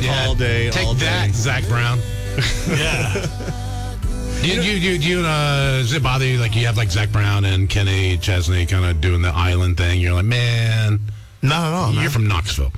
Yeah. All day, Take all that, day. Zach Brown. Yeah. Does it bother you, like, you have, like, Zach Brown and Kenny Chesney kind of doing the island thing? You're like, man, Not at all, man. you're from Knoxville.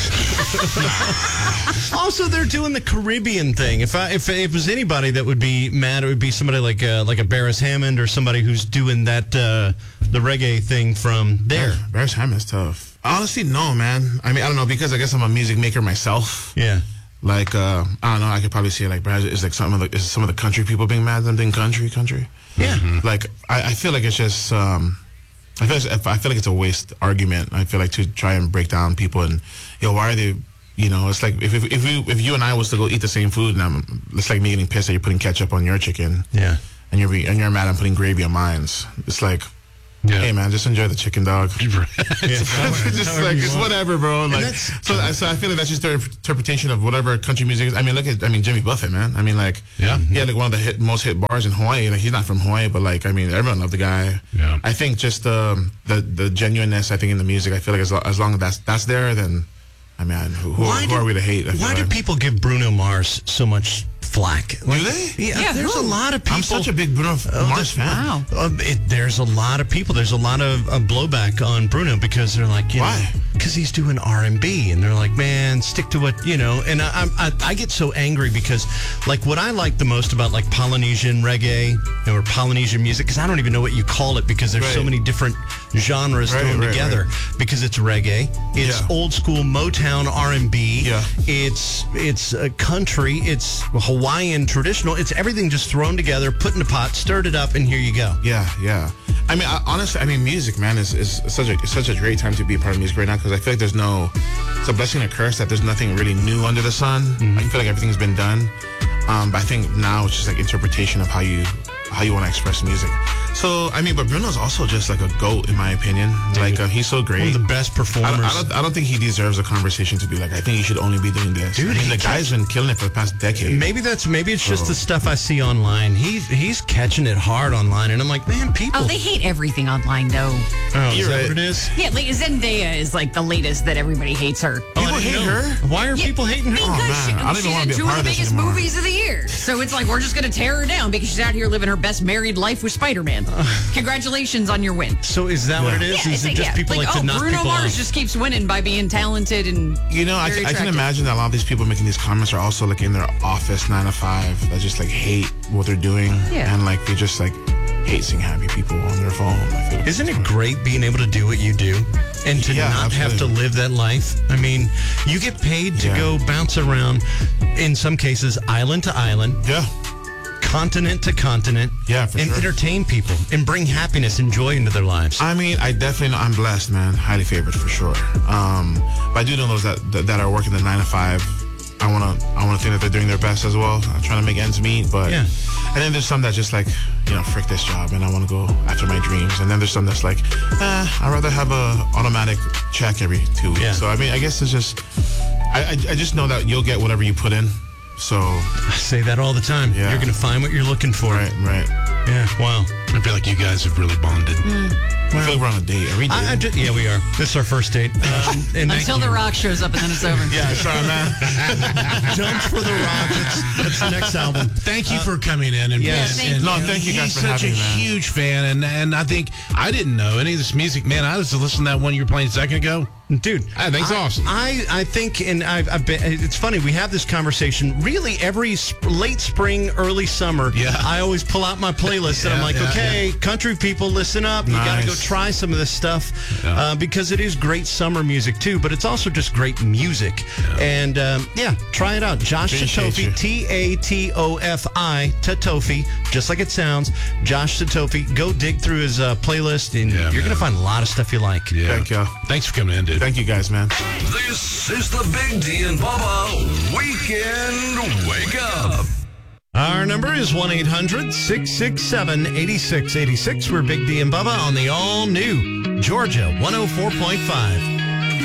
Also, they're doing the Caribbean thing. If it was anybody that would be mad, it would be somebody like a Barris Hammond or somebody who's doing that the reggae thing from there. Barris Hammond's tough. Honestly, no, man. I mean, I don't know, because I guess I'm a music maker myself. Yeah. Like, I don't know, I could probably say, like, perhaps it's like some of the country people being mad at them doing country. Yeah. Like, I feel like it's just, I feel like it's a waste argument. I feel like to try and break down people and, why are they, it's like if you and I was to go eat the same food, and it's like me getting pissed that you're putting ketchup on your chicken. Yeah. And you're mad I'm putting gravy on mine. It's like, hey man, just enjoy the chicken, dog. It's whatever, bro. Like, so I feel like that's just their interpretation of whatever country music is. I mean, Jimmy Buffett, man. I mean, like, he had like one of the most hit bars in Hawaii. Like, he's not from Hawaii, but like, I mean, everyone loved the guy. Yeah. I think just the genuineness, I think, in the music. I feel like as long as that's there, then I mean, who are we to hate? Why do people give Bruno Mars so much flack? Do they? Yeah, there's a lot of people. I'm such a big Bruno Mars fan. Wow. There's a lot of people. There's a lot of blowback on Bruno because they're like, why? Because he's doing R&B, and they're like, man, stick to what And I get so angry because, like, what I like the most about like Polynesian reggae or Polynesian music, because I don't even know what you call it because there's so many different genres thrown together. Because it's reggae, it's old school Motown R&B, it's country, it's Hawaiian traditional. It's everything just thrown together, put in a pot, stirred it up, and here you go. Yeah. I mean, honestly, music, man, is such a great time to be a part of music right now, because I feel like it's a blessing and a curse that there's nothing really new under the sun. I feel like everything's been done. But I think now it's just like interpretation of how you want to express music. So, I mean, but Bruno's also just like a GOAT, in my opinion. Like, he's so great. One of the best performers. I don't think he deserves a conversation to be like, I think you should only be doing this. Dude, I mean, the guy's been killing it for the past decade. Maybe it's just the stuff I see online. He's catching it hard online, and I'm like, man, people. Oh, they hate everything online, though. Oh, is that what it is? Yeah, like Zendaya is like the latest that everybody hates her. People hate her? Why are people hating her? Because man, I don't even she wanna had be a two part of the of this biggest anymore. movies of the year. So it's like, we're just going to tear her down because she's out here living her best married life with Spider-Man. Congratulations on your win. So is that what it is? Is it just people like to knock Bruno people Mars off? just keeps winning by being talented and I very can attractive. imagine that a lot of these people making these comments are also like in their office 9 to 5 that just like hate what they're doing. Yeah. And like they just like hate seeing happy people on their phone. I feel like Isn't it great being able to do what you do and to not have to absolutely. live that life? I mean, you get paid to go bounce around, in some cases, island to island, Yeah. continent to continent, Yeah, for and sure. entertain people and bring happiness and joy into their lives. I mean, I definitely know I'm blessed, man. Highly favored for sure. But I do know those that are working the 9 to 5. I wanna think that they're doing their best as well. I'm trying to make ends meet, but and then there's some that just like, frick this job and I want to go after my dreams. And then there's some that's like, I'd rather have a automatic check every 2 weeks. Yeah. So I mean, I guess it's just, I just know that you'll get whatever you put in. So I say that all the time. Yeah. You're going to find what you're looking for. right. Yeah, wow. I feel like you guys have really bonded. I feel like we're on a date. Are we dating? Yeah, we are. This is our first date. And until The Rock shows up and then it's over. Yeah, sorry, man. Jump for the Rock. That's the next album. Thank you for coming in. And Yes. and No, thank you guys he's for such having a me, man. huge fan, and I think I didn't know any of this music. Man, I was listening to that one you were playing a second ago. Dude, I think it's awesome. I think, and I've been. It's funny. We have this conversation really every late spring, early summer. Yeah. I always pull out my playlist and I'm like, okay, country people, listen up. You got to go Nice. try some of this stuff because it is great summer music too. But it's also just great music. And try it out. Josh Appreciate you. Tatofi, Tatofi, Tatofi, just like it sounds. Josh Tatofi. Go dig through his playlist, and you're gonna find a lot of stuff you like. Yeah. Thank you. Thanks for coming in, dude. Thank you guys, man. This is the Big D and Bubba Weekend Wake Up. Our number is 1-800-667-8686. We're Big D and Bubba on the all-new Georgia 104.5.